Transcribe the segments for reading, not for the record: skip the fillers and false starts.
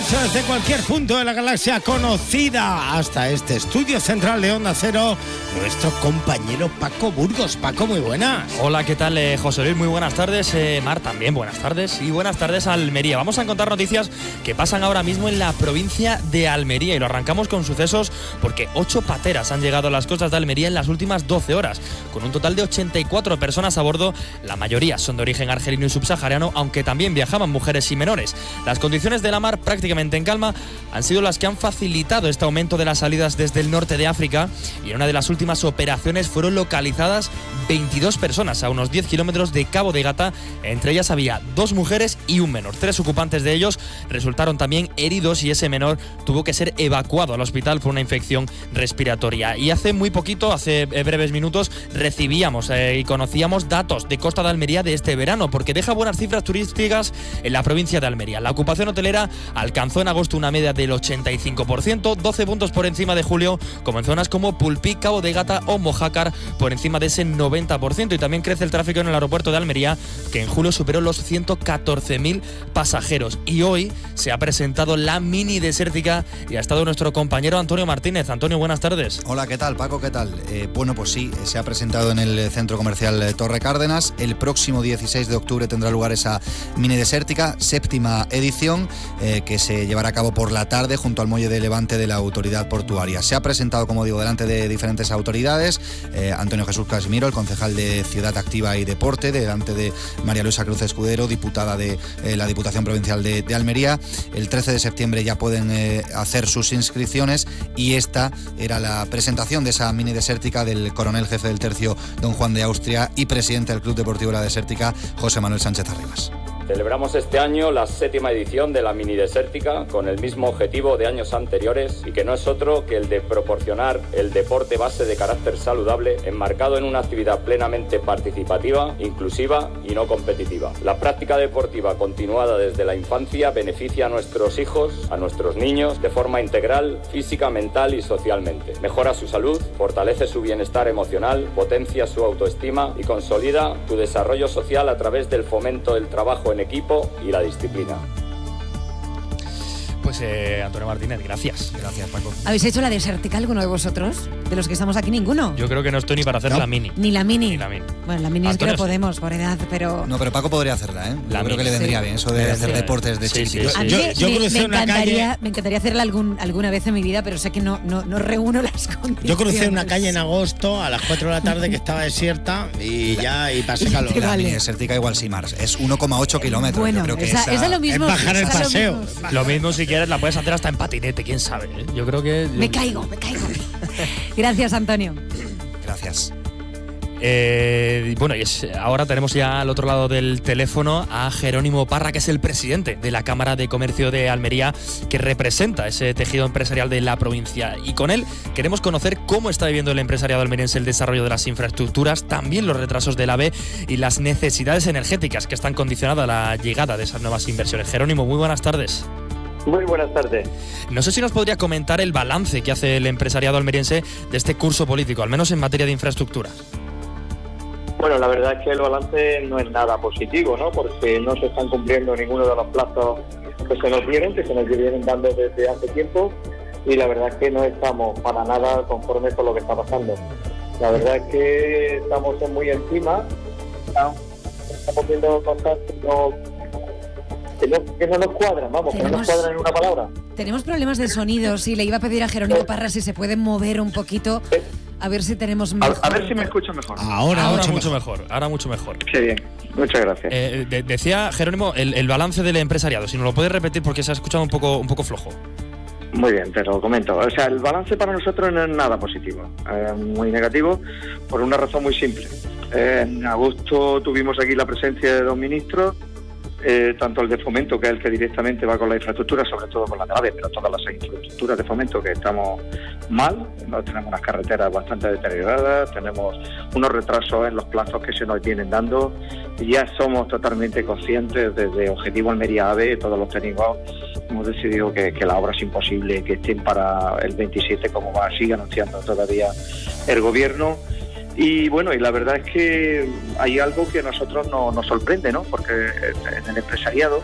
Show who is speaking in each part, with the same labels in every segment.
Speaker 1: directo desde cualquier punto de la galaxia conocida hasta este estudio central de Onda Cero, nuestro compañero Paco Burgos. Paco, muy buenas.
Speaker 2: Hola, ¿qué tal, José Luis? Muy buenas tardes. Mar, también buenas tardes. Y buenas tardes a Almería. Vamos a contar noticias que pasan ahora mismo en la provincia de Almería. Y lo arrancamos con sucesos porque 8 pateras han llegado a las costas de Almería en las últimas 12 horas, con un total de 84 personas a bordo. La mayoría son de origen argelino y subsahariano, aunque también viajaban mujeres y menores. Las condiciones de la mar, prácticamente en calma, han sido las que han facilitado este aumento de las salidas desde el norte de África, y en una de las últimas operaciones fueron localizadas 22 personas a unos 10 kilómetros de Cabo de Gata. Entre ellas había 2 mujeres y un menor. 3 ocupantes de ellos resultaron también heridos y ese menor tuvo que ser evacuado al hospital por una infección respiratoria. Y hace muy poquito, hace breves minutos, recibíamos y conocíamos datos de Costa de Almería de este verano, porque deja buenas cifras turísticas en la provincia de Almería. La ocupación hotelera alcanzó en agosto una media del 85%, 12 puntos por encima de julio, como en zonas como Pulpí, Cabo de Gata o Mojácar, por encima de ese 90%. Y también crece el tráfico en el aeropuerto de Almería, que en julio superó los 114.000 pasajeros. Y hoy se ha presentado la mini desértica y ha estado nuestro compañero Antonio Martínez. Antonio, buenas tardes.
Speaker 3: Hola, ¿qué tal, Paco? ¿Qué tal? Bueno, pues sí, se ha presentado en el centro comercial Torre Cárdenas. El próximo 16 de octubre tendrá lugar esa mini desértica, 7ª edición, que se llevará a cabo por la tarde junto al muelle de Levante de la autoridad portuaria. Se ha presentado, como digo, delante de diferentes autoridades. Antonio Jesús Casimiro, el concejal de Ciudad Activa y Deporte, delante de María Luisa Cruz Escudero, diputada de la Diputación Provincial de Almería. El 13 de septiembre ya pueden hacer sus inscripciones, y esta era la presentación de esa mini desértica del coronel jefe del tercio, don Juan de Austria, y presidente del Club Deportivo La Desértica, José Manuel Sánchez Arribas.
Speaker 4: Celebramos este año la 7ª edición de la mini desértica con el mismo objetivo de años anteriores, y que no es otro que el de proporcionar el deporte base de carácter saludable enmarcado en una actividad plenamente participativa, inclusiva y no competitiva. La práctica deportiva continuada desde la infancia beneficia a nuestros hijos, a nuestros niños, de forma integral, física, mental y socialmente. Mejora su salud, fortalece su bienestar emocional, potencia su autoestima y consolida su desarrollo social a través del fomento del trabajo en equipo y la disciplina.
Speaker 2: Pues Antonio Martínez, gracias.
Speaker 3: Gracias, Paco.
Speaker 5: ¿Habéis hecho la desértica alguno de vosotros? De los que estamos aquí, ninguno.
Speaker 2: Yo creo que no estoy ni para hacer la mini.
Speaker 5: Ni la mini.
Speaker 2: Ni la mini.
Speaker 5: Bueno, la mini es que no podemos por edad, pero...
Speaker 3: No, pero Paco podría hacerla, ¿eh? Yo creo que le vendría bien eso de hacer deportes de chiquititos.
Speaker 5: A mí me encantaría hacerla alguna vez en mi vida, pero sé que no reúno las condiciones.
Speaker 1: Yo crucé una calle en agosto a las 4 de la tarde que estaba desierta y pasé calor.
Speaker 3: La mini desértica igual sí, Mars. Es 1,8 kilómetros.
Speaker 5: Bueno,
Speaker 3: yo creo que
Speaker 5: esa es lo mismo.
Speaker 1: Es bajar el paseo.
Speaker 2: Lo mismo, si quieres, la puedes hacer hasta en patinete, quién sabe. Yo creo que...
Speaker 5: Me caigo. Gracias, Antonio.
Speaker 3: Gracias.
Speaker 2: Bueno, ahora tenemos ya al otro lado del teléfono a Jerónimo Parra, que es el presidente de la Cámara de Comercio de Almería, que representa ese tejido empresarial de la provincia. Y con él queremos conocer cómo está viviendo el empresariado almeriense el desarrollo de las infraestructuras, también los retrasos del AVE y las necesidades energéticas que están condicionadas a la llegada de esas nuevas inversiones. Jerónimo, muy buenas tardes.
Speaker 6: Muy buenas tardes.
Speaker 2: No sé si nos podría comentar el balance que hace el empresariado almeriense de este curso político, al menos en materia de infraestructura.
Speaker 6: Bueno, la verdad es que el balance no es nada positivo, ¿no? Porque no se están cumpliendo ninguno de los plazos que se nos vienen dando desde hace tiempo, y la verdad es que no estamos para nada conformes con lo que está pasando. La verdad es que estamos muy encima, estamos viendo cosas que no nos cuadran, que no nos cuadran en una palabra.
Speaker 5: Tenemos problemas de sonido, sí, le iba a pedir a Jerónimo Parra si se puede mover un poquito, a ver si tenemos mejor.
Speaker 6: A ver si me escucho mejor.
Speaker 2: Ahora mucho mejor. Ahora mucho mejor.
Speaker 6: Qué bien, muchas gracias.
Speaker 2: Decía Jerónimo, el balance del empresariado, si nos lo puedes repetir porque se ha escuchado un poco flojo.
Speaker 6: Muy bien, te lo comento. O sea, el balance para nosotros no es nada positivo, muy negativo, por una razón muy simple. En agosto tuvimos aquí la presencia de 2 ministros, tanto el de Fomento, que es el que directamente va con la infraestructura, sobre todo con la de AVE, pero todas las infraestructuras de Fomento, que estamos mal. Tenemos unas carreteras bastante deterioradas, tenemos unos retrasos en los plazos que se nos vienen dando, y ya somos totalmente conscientes desde Objetivo Almería AVE, todos los técnicos hemos decidido que la obra es imposible, que estén para el 27 como sigue anunciando todavía el gobierno. Y bueno, y la verdad es que hay algo que a nosotros nos sorprende, ¿no? Porque en el empresariado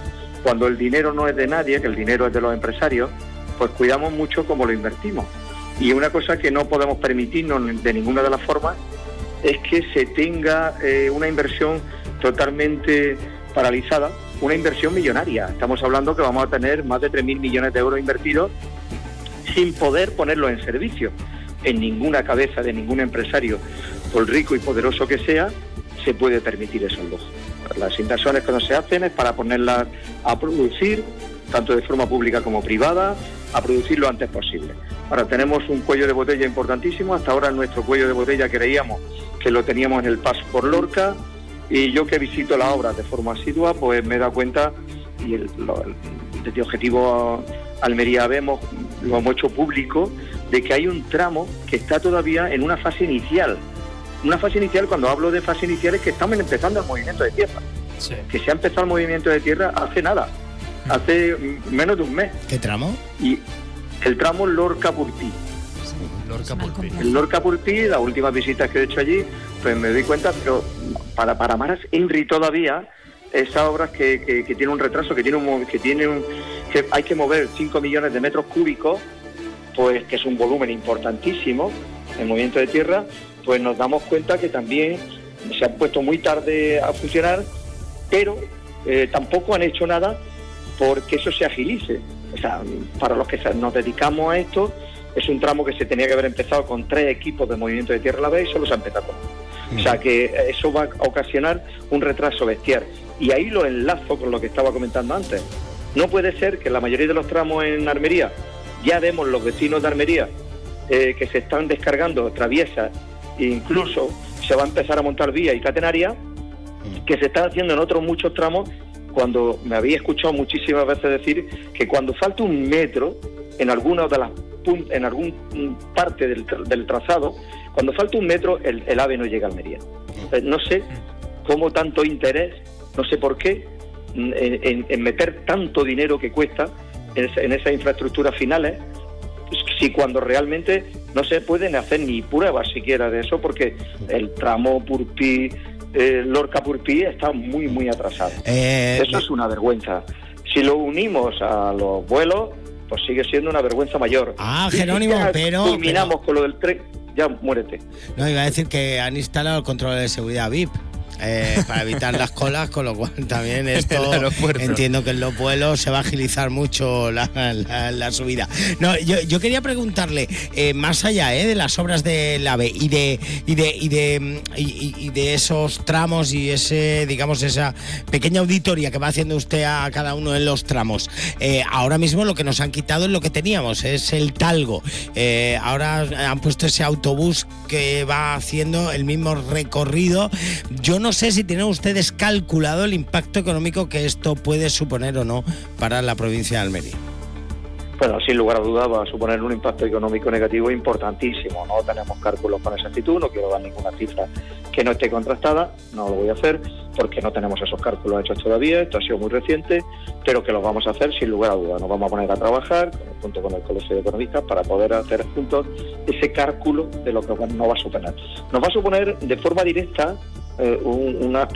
Speaker 6: cuando el dinero no es de nadie, que el dinero es de los empresarios, pues cuidamos mucho cómo lo invertimos. Y una cosa que no podemos permitirnos de ninguna de las formas es que se tenga una inversión totalmente paralizada, una inversión millonaria. Estamos hablando que vamos a tener más de 3.000 millones de euros invertidos sin poder ponerlos en servicio. En ninguna cabeza de ningún empresario, por rico y poderoso que sea, se puede permitir esos lujos. Las inversiones que no se hacen es para ponerlas a producir, tanto de forma pública como privada, a producir lo antes posible. Ahora tenemos un cuello de botella importantísimo. Hasta ahora nuestro cuello de botella creíamos que lo teníamos en el paso por Lorca, y yo que visito las obras de forma asidua, pues me he dado cuenta, y desde Objetivo Almería lo hemos hecho público, de que hay un tramo que está todavía en una fase inicial. Una fase inicial, cuando hablo de fase inicial, es que estamos empezando el movimiento de tierra.
Speaker 2: Sí.
Speaker 6: Que se ha empezado el movimiento de tierra hace nada, hace menos de un mes.
Speaker 1: ¿Qué tramo?
Speaker 6: Y el tramo Lorca-Purpí.
Speaker 2: Lorca-Purpí.
Speaker 6: El Lorca-Purpí, las últimas visitas que he hecho allí, pues me doy cuenta, pero para más INRI todavía, esas obras que tienen un retraso, que hay que mover 5 millones de metros cúbicos, pues que es un volumen importantísimo en movimiento de tierra, pues nos damos cuenta que también se han puesto muy tarde a funcionar, pero tampoco han hecho nada porque eso se agilice. O sea, para los que nos dedicamos a esto, es un tramo que se tenía que haber empezado con 3 equipos de movimiento de tierra a la vez y solo se ha empezado con 1. O sea que eso va a ocasionar un retraso bestial. Y ahí lo enlazo con lo que estaba comentando antes. No puede ser que en la mayoría de los tramos en Armería, ya vemos los vecinos de Armería que se están descargando traviesas, e incluso se va a empezar a montar vía y catenaria, que se están haciendo en otros muchos tramos, cuando me había escuchado muchísimas veces decir que cuando falta un metro en alguna de las en algún parte del trazado, cuando falta un metro el AVE no llega a Almería. No sé cómo tanto interés, no sé por qué, en meter tanto dinero que cuesta en esas infraestructuras finales, si cuando realmente no se pueden hacer ni pruebas siquiera de eso, porque el tramo Purpí, Lorca-Purpí está muy, muy atrasado. Eso es una vergüenza. Si lo unimos a los vuelos, pues sigue siendo una vergüenza mayor.
Speaker 1: Jerónimo, pero
Speaker 6: culminamos con lo del tren, ya muérete.
Speaker 1: No, iba a decir que han instalado el control de seguridad VIP. Para evitar las colas, con lo cual también esto entiendo que en los vuelos se va a agilizar mucho la subida. No, yo quería preguntarle, más allá de las obras del AVE y de esos tramos y ese, digamos, esa pequeña auditoría que va haciendo usted a cada uno de los tramos, ahora mismo lo que nos han quitado es lo que teníamos, es el talgo. Ahora han puesto ese autobús que va haciendo el mismo recorrido. Yo no sé si tienen ustedes calculado el impacto económico que esto puede suponer o no para la provincia de Almería.
Speaker 6: Bueno, sin lugar a dudas va a suponer un impacto económico negativo importantísimo. No tenemos cálculos con exactitud, no quiero dar ninguna cifra que no esté contrastada, no lo voy a hacer porque no tenemos esos cálculos hechos todavía, esto ha sido muy reciente, pero que los vamos a hacer sin lugar a dudas. Nos vamos a poner a trabajar junto con el Colegio de Economistas para poder hacer juntos ese cálculo de lo que nos va a suponer. Nos va a suponer de forma directa unas